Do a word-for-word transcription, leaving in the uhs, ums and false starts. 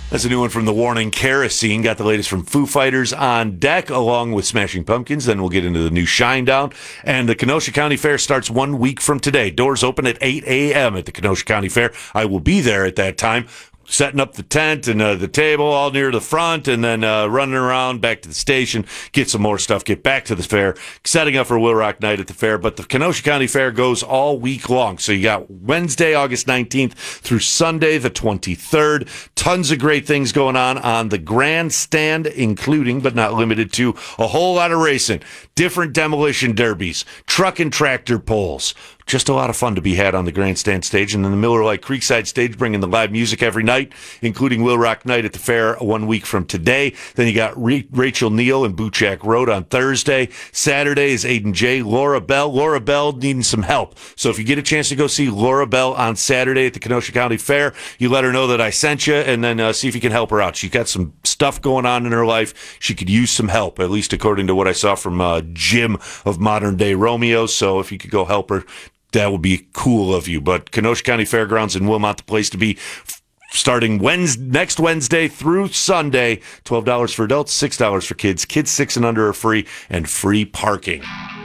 That's a new one from the Warning Kerosene. Got the latest from Foo Fighters on deck, along with Smashing Pumpkins. Then we'll get into the new Shinedown. And the Kenosha County Fair starts one week from today. Doors open at eight a.m. at the Kenosha County Fair. I will be there at that time, setting up the tent and uh, the table all near the front, and then uh, running around back to the station, get some more stuff, get back to the fair, setting up for Will Rock Night at the fair. But the Kenosha County Fair goes all week long. So you got Wednesday, August nineteenth through Sunday, the twenty-third. Tons of great things going on on the grandstand, including, but not limited to, a whole lot of racing, different demolition derbies, truck and tractor pulls. Just a lot of fun to be had on the grandstand stage. And then the Miller Lite Creekside stage, bringing the live music every night, including Will Rock Night at the fair one week from today. Then you got Re- Rachel Neal and Butchak Road on Thursday. Saturday is Aiden J. Laura Bell. Laura Bell needing some help. So if you get a chance to go see Laura Bell on Saturday at the Kenosha County Fair, you let her know that I sent you, and then uh, see if you can help her out. She's got some stuff going on in her life. She could use some help, at least according to what I saw from uh, Jim of Modern Day Romeo. So if you could go help her, that would be cool of you. But Kenosha County Fairgrounds in Wilmot, the place to be, f- starting Wednesday, next Wednesday through Sunday. twelve dollars for adults, six dollars for kids. Kids six and under are free, and free parking.